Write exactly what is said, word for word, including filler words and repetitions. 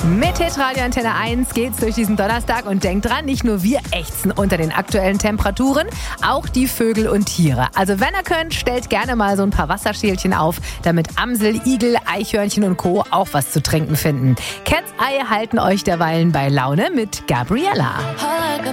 Mit Hitradio Antenne eins geht's durch diesen Donnerstag und denkt dran, nicht nur wir ächzen unter den aktuellen Temperaturen, auch die Vögel und Tiere. Also wenn ihr könnt, stellt gerne mal so ein paar Wasserschälchen auf, damit Amsel, Igel, Eichhörnchen und Co. auch was zu trinken finden. Cat's Eye halten euch derweilen bei Laune mit Gabriella.